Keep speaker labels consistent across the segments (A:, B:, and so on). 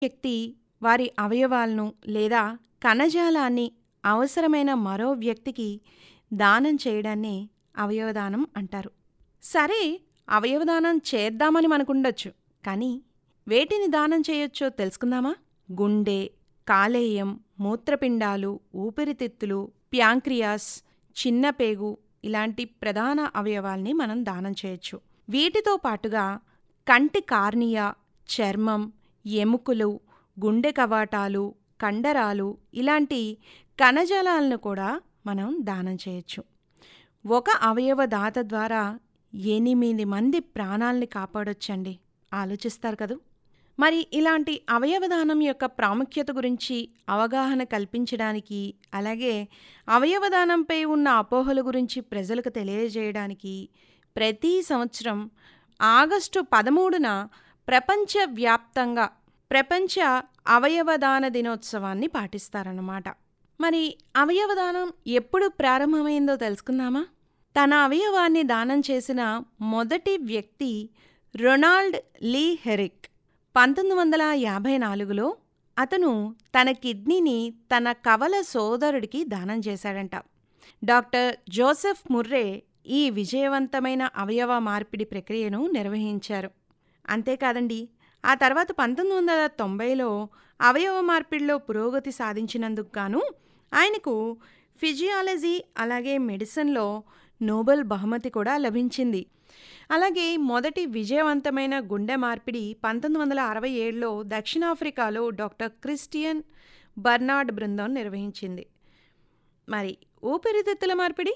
A: వ్యక్తి వారి అవయవాలను లేదా కణజాలాన్ని అవసరమైన మరో వ్యక్తికి దానం చేయడాన్నే అవయవదానం అంటారు. సరే, అవయవదానం చేద్దామని మనకుండొచ్చు, కానీ వేటిని దానం చేయొచ్చో తెలుసుకుందామా? గుండె, కాలేయం, మూత్రపిండాలు, ఊపిరితిత్తులు, ప్యాంక్రియాస్, చిన్న పేగు ఇలాంటి ప్రధాన అవయవాల్ని మనం దానం చేయొచ్చు. వీటితో పాటుగా కంటి కార్నియా, చర్మం, ఎముకలు, గుండె కవాటాలు, కండరాలు ఇలాంటి కణజాలాలను కూడా మనం దానం చేయొచ్చు. ఒక అవయవదాత ద్వారా 8 మంది ప్రాణాల్ని కాపాడొచ్చండి. ఆలోచిస్తారు కదూ! మరి ఇలాంటి అవయవదానం యొక్క ప్రాముఖ్యత గురించి అవగాహన కల్పించడానికి, అలాగే అవయవదానంపై ఉన్న అపోహల గురించి ప్రజలకు తెలియజేయడానికి ప్రతి సంవత్సరం ఆగస్టు 13న ప్రపంచవ్యాప్తంగా ప్రపంచ అవయవదాన దినోత్సవాన్ని పాటిస్తారన్నమాట. మరి అవయవదానం ఎప్పుడు ప్రారంభమైందో తెలుసుకుందామా? తన అవయవాన్ని దానం చేసిన మొదటి వ్యక్తి రొనాల్డ్ లీ హెరిక్. 1954లో అతను తన కిడ్నీని తన కవల సోదరుడికి దానం చేశాడంట. డాక్టర్ జోసెఫ్ ముర్రే ఈ విజయవంతమైన అవయవ మార్పిడి ప్రక్రియను నిర్వహించారు. అంతేకాదండి, ఆ తర్వాత 1990లో అవయవ మార్పిడిలో పురోగతి సాధించినందుకు గాను ఆయనకు ఫిజియాలజీ అలాగే మెడిసిన్లో నోబెల్ బహుమతి కూడా లభించింది. అలాగే మొదటి విజయవంతమైన గుండె మార్పిడి 1967లో దక్షిణాఫ్రికాలో డాక్టర్ క్రిస్టియన్ బర్నార్డ్ బృందం నిర్వహించింది. మరి ఊపిరితిత్తుల మార్పిడి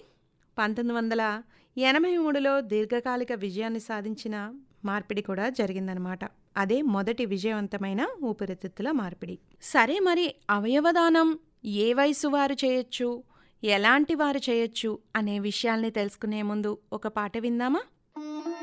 A: 1983లో దీర్ఘకాలిక విజయాన్ని సాధించిన మార్పిడి కూడా జరిగిందనమాట. అదే మొదటి విజయవంతమైన ఊపిరితిత్తుల మార్పిడి. సరే, మరి అవయవదానం ఏ వయసు వారు చేయొచ్చు, ఎలాంటి వారు చేయొచ్చు అనే విషయాల్ని తెలుసుకునే ముందు ఒక పాట విందామా?